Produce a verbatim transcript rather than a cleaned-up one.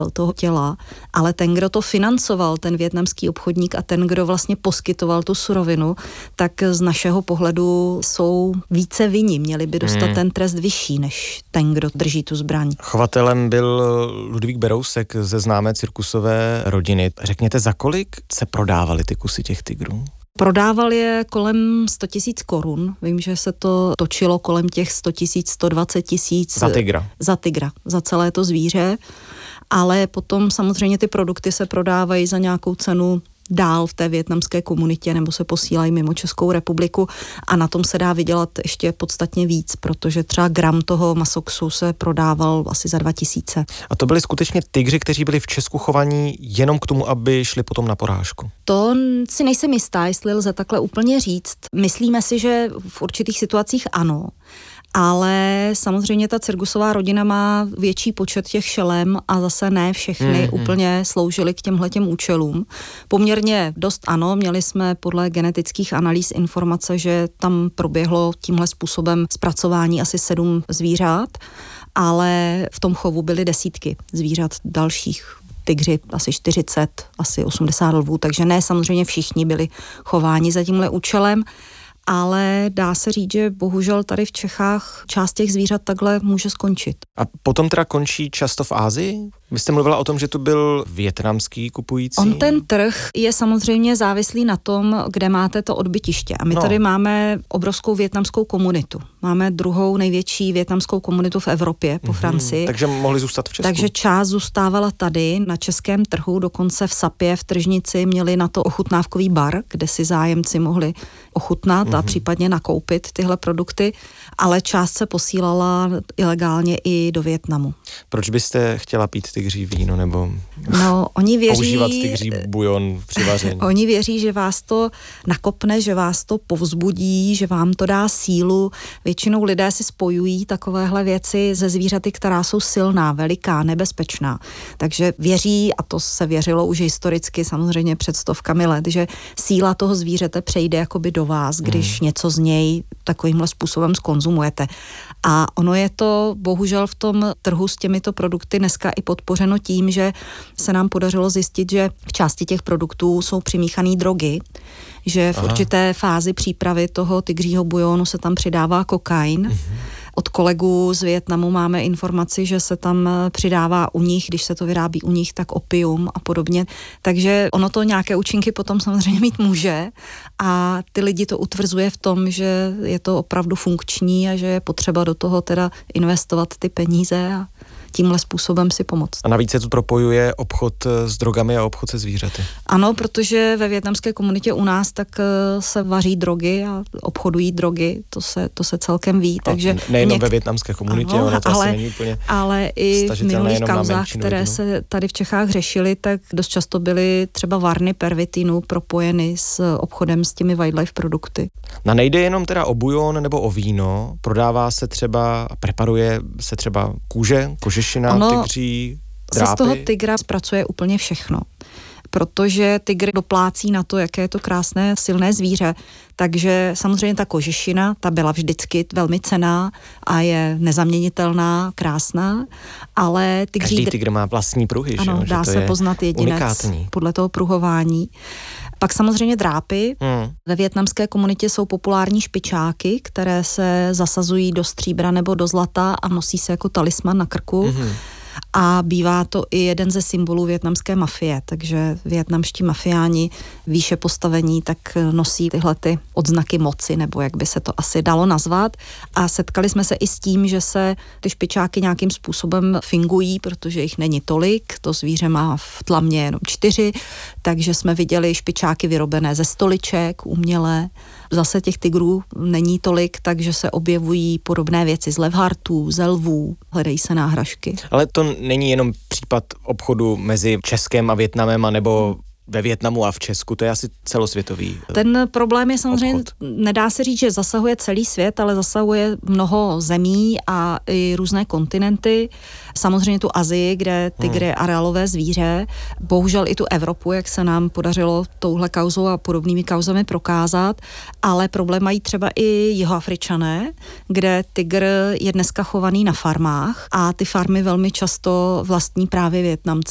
toho těla, ale ten, kdo to financoval, ten vietnamský obchodník a ten, kdo vlastně poskytoval tu surovinu, tak z našeho pohledu jsou více vinni, měli by dostat hmm. ten trest vyšší, než ten, kdo drží tu zbraň. Chovatelem byl Ludvík Berousek ze známé cirkusové rodiny. Řekněte, za kolik se prodávaly ty kusy těch tygrů? Prodával je kolem sto tisíc korun. Vím, že se to točilo kolem těch sto tisíc, sto dvacet tisíc. Za tygra? Za tygra, za celé to zvíře. Ale potom samozřejmě ty produkty se prodávají za nějakou cenu dál v té vietnamské komunitě nebo se posílají mimo Českou republiku a na tom se dá vydělat ještě podstatně víc, protože třeba gram toho masoxu se prodával asi za dva tisíce. A to byli skutečně tygři, kteří byli v Česku chovaní jenom k tomu, aby šli potom na porážku? To si nejsem jistá, jestli lze takhle úplně říct. Myslíme si, že v určitých situacích ano. Ale samozřejmě ta cirkusová rodina má větší počet těch šelem a zase ne všechny mm-hmm. úplně sloužily k těmhletěm účelům. Poměrně dost ano, měli jsme podle genetických analýz informace, že tam proběhlo tímhle způsobem zpracování asi sedm zvířat, ale v tom chovu byly desítky zvířat dalších. Tygři asi čtyřicet, asi osmdesát lvů, takže ne samozřejmě všichni byli chováni za tímhle účelem. Ale dá se říct, že bohužel tady v Čechách část těch zvířat takhle může skončit. A potom teda končí často v Asii? Vy jste mluvila o tom, že tu byl vietnamský kupující. On ten trh je samozřejmě závislý na tom, kde máte to odbytiště. A my no. tady máme obrovskou vietnamskou komunitu. Máme druhou největší vietnamskou komunitu v Evropě po mm-hmm. Francii. Takže mohli zůstat v Česku. Takže část zůstávala tady na českém trhu, dokonce v Sapě, v tržnici měli na to ochutnávkový bar, kde si zájemci mohli ochutnat mm-hmm. a případně nakoupit tyhle produkty, ale část se posílala ilegálně i do Vietnamu. Proč byste chtěla pít tygří víno nebo no, oni věří, používat tygří bujon při vaření? Oni věří, že vás to nakopne, že vás to povzbudí, že vám to dá sílu. Většinou lidé si spojují takovéhle věci ze zvířaty, která jsou silná, veliká, nebezpečná. Takže věří, a to se věřilo už historicky samozřejmě před stovkami let, že síla toho zvířete přejde jakoby do vás, když hmm. něco z něj takovýmhle způsobem zkonzumujete. A ono je to bohužel v tom trhu s těmito produkty dneska i podpořeno tím, že se nám podařilo zjistit, že v části těch produktů jsou přimíchané drogy, že v Aha. určité fázi přípravy toho tygřího bujonu se tam přidává kokain. Mhm. Od kolegů z Vietnamu máme informaci, že se tam přidává u nich, když se to vyrábí u nich, tak opium a podobně. Takže ono to nějaké účinky potom samozřejmě mít může a ty lidi to utvrzuje v tom, že je to opravdu funkční a že je potřeba do toho teda investovat ty peníze a tímhle způsobem si pomoct. A navíc se tu propojuje obchod s drogami a obchod se zvířaty. Ano, protože ve vietnamské komunitě u nás tak se vaří drogy a obchodují drogy, to se, to se celkem ví. A takže nejenom něk... ve vietnamské komunitě, ano, ono to ale, asi není úplně ale i v minulých kauzách, které lidí, no? se tady v Čechách řešily, tak dost často byly třeba varny pervitinu propojeny s obchodem s těmi wildlife produkty. No nejde jenom teda o bujon nebo o víno, prodává se třeba, preparuje se třeba kůže, kožešina, ono tygří, drápy. Se z toho tygra zpracuje úplně všechno. Protože tygr doplácí na to, jaké je to krásné, silné zvíře. Takže samozřejmě ta kožešina, ta byla vždycky velmi cenná a je nezaměnitelná, krásná, ale tygří... Každý tygr má vlastní pruhy, ano, že? dá že to se poznat jedinec unikátní. Podle toho pruhování. Pak samozřejmě drápy. Hmm. Ve vietnamské komunitě jsou populární špičáky, které se zasazují do stříbra nebo do zlata a nosí se jako talisman na krku. Hmm. A bývá to i jeden ze symbolů vietnamské mafie, takže vietnamští mafiáni výše postavení tak nosí tyhle ty odznaky moci, nebo jak by se to asi dalo nazvat. A setkali jsme se i s tím, že se ty špičáky nějakým způsobem fingují, protože jich není tolik, to zvíře má v tlamě jenom čtyři, takže jsme viděli špičáky vyrobené ze stoliček, umělé. Zase těch tygrů není tolik, takže se objevují podobné věci z levhartů, ze lvů, hledají se náhražky. Ale to není jenom případ obchodu mezi Českem a Vietnamem, anebo ve Vietnamu a v Česku, to je asi celosvětový Ten problém je samozřejmě, obchod. Nedá se říct, že zasahuje celý svět, ale zasahuje mnoho zemí a i různé kontinenty. Samozřejmě tu Asii, kde tygr je areálové zvíře. Bohužel i tu Evropu, jak se nám podařilo touhle kauzou a podobnými kauzami prokázat. Ale problém mají třeba i Jihoafričané, kde tygr je dneska chovaný na farmách a ty farmy velmi často vlastní právě Vietnamci.